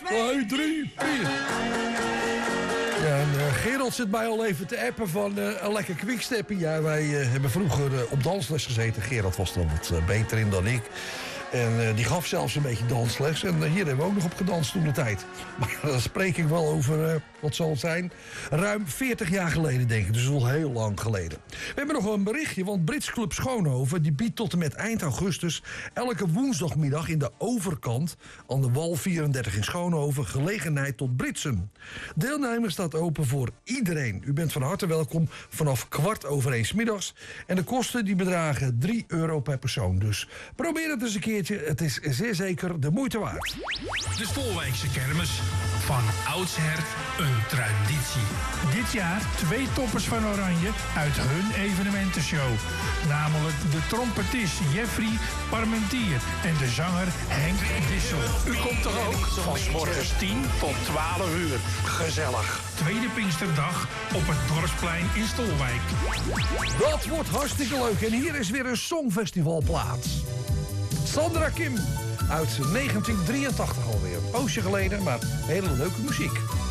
2, 3, 4. Ja, en Gerald zit mij al even te appen van een lekker quicksteppie. Ja, wij hebben vroeger op dansles gezeten. Gerald was er wat beter in dan ik. En die gaf zelfs een beetje dansles. En hier hebben we ook nog op gedanst toen de tijd. Maar dan spreek ik wel over, wat zal het zijn, ruim 40 jaar geleden, denk ik. Dus al heel lang geleden. We hebben nog een berichtje, want Brits Club Schoonhoven die biedt tot en met eind augustus elke woensdagmiddag in de overkant aan de Wal 34 in Schoonhoven gelegenheid tot Britsen. Deelnemen staat open voor iedereen. U bent van harte welkom vanaf 1:15 middags. En de kosten die bedragen €3 per persoon. Dus probeer het eens een keertje. Het is zeer zeker de moeite waard. De Stolwijkse kermis. Van oudsher een traditie. Dit jaar 2 toppers van Oranje uit hun evenementenshow. Namelijk de trompetist Jeffrey Parmentier en de zanger Henk Dissel. U komt toch ook? Van 's morgens 10 tot 12 uur. Gezellig. Tweede Pinksterdag op het Dorpsplein in Stolwijk. Dat wordt hartstikke leuk. En hier is weer een songfestivalplaats. Sandra Kim uit 1983 alweer. Een poosje geleden, maar hele leuke muziek.